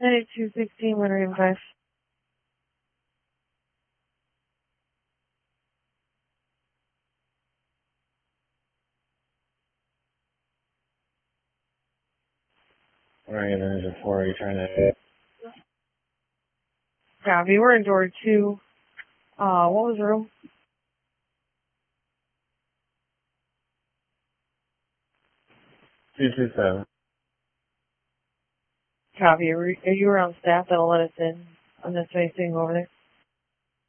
9216, Winter 5. Alright, Engine 4, are you trying to... Copy, we're in door 2. What was the room? $227. Copy, are you around staff that'll let us in on this facing over there?